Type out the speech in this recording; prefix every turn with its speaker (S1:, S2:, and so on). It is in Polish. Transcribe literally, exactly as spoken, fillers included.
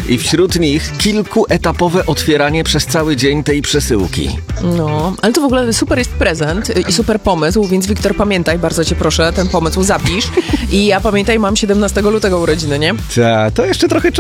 S1: I wśród nich kilkuetapowe otwieranie przez cały dzień tej przesyłki.
S2: No, ale to w ogóle super jest prezent i super pomysł, więc Wiktor, pamiętaj, bardzo cię proszę, ten pomysł zapisz. I ja pamiętaj, mam siedemnastego lutego urodziny, nie?
S1: Ta, to jeszcze trochę